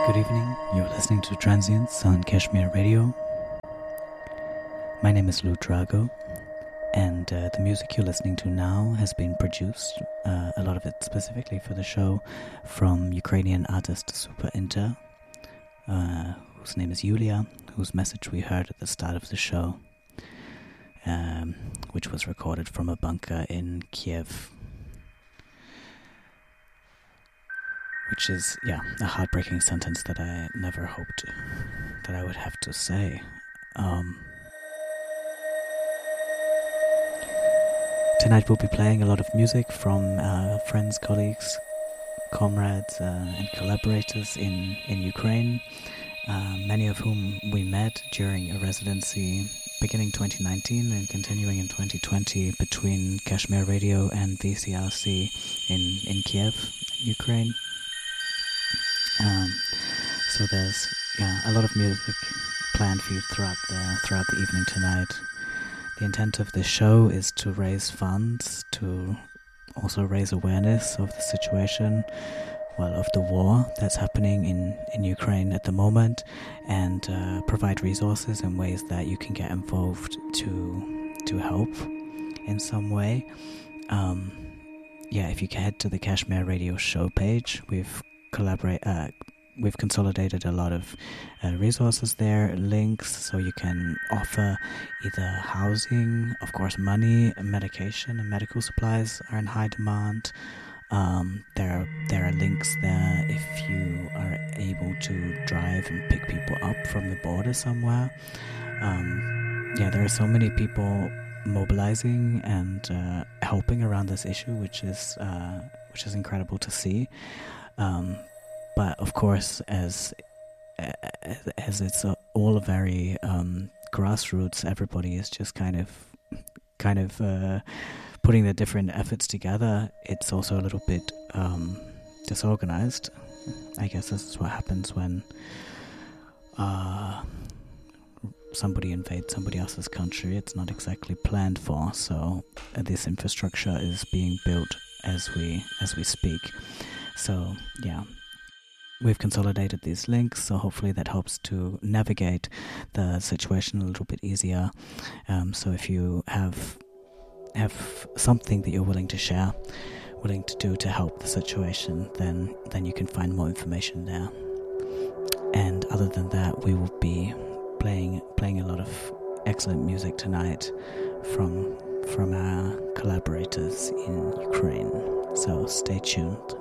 Good evening, you're listening to Transients on Kashmir Radio. My name is Lou Drago, and the music you're listening to now has been produced, a lot of it specifically for the show, from Ukrainian artist Super Inter, whose name is Yulia, whose message we heard at the start of the show, which was recorded from a bunker in Kiev. Which is, a heartbreaking sentence that I never hoped that I would have to say. Tonight we'll be playing a lot of music from friends, colleagues, comrades, and collaborators in Ukraine, many of whom we met during a residency beginning 2019 and continuing in 2020 between Kashmir Radio and VCRC in Kiev, Ukraine. So there's a lot of music planned for you throughout the evening tonight. The intent of this show is to raise funds, to also raise awareness of the situation, of the war that's happening in Ukraine at the moment, and provide resources and ways that you can get involved to help in some way. If you can head to the Kashmir Radio show page, we've consolidated a lot of resources there, links, so you can offer either housing, of course money, medication and medical supplies are in high demand. There are links there if you are able to drive and pick people up from the border somewhere. There are so many people mobilizing and helping around this issue, which is incredible to see. But of course, as it's all very grassroots, everybody is just kind of putting their different efforts together. It's also a little bit disorganized. I guess this is what happens when somebody invades somebody else's country. It's not exactly planned for. So this infrastructure is being built as we speak. So we've consolidated these links, so hopefully that helps to navigate the situation a little bit easier. So if you have something that you're willing to share, willing to do to help the situation, then you can find more information there. And other than that, we will be playing a lot of excellent music tonight from our collaborators in Ukraine. So stay tuned.